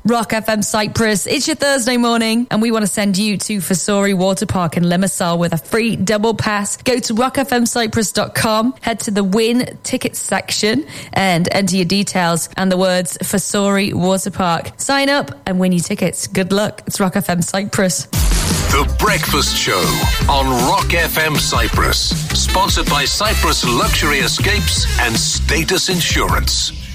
Rock FM Cyprus. It's your Thursday morning and we want to send you to Fasori Water Park in Limassol with a free double pass. Go to rockfmcyprus.com, head to the win tickets section and enter your details and the words Fasori Water Park. Sign up and win your tickets. Good luck. It's Rock FM Cyprus. The Breakfast Show on Rock FM Cyprus. Sponsored by Cyprus Luxury Escapes and Status Insurance.